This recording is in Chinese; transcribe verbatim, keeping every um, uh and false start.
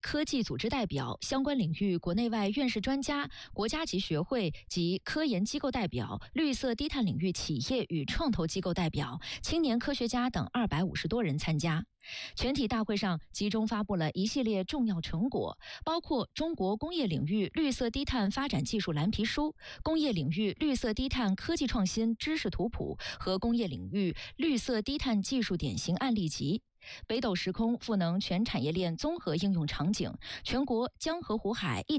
科技组织代表、相关领域国内外院士专家、国家级学会及科研机构代表、绿色低碳领域企业与创投机构代表、青年科学家等二百五十多人参加。全体大会上集中发布了一系列重要成果，包括中国工业领域绿色低碳发展技术蓝皮书、工业领域绿色低碳科技创新知识图谱和工业领域绿色低碳技术典型案例集。北斗时空赋能全产业链综合应用场景，全国江河湖海一体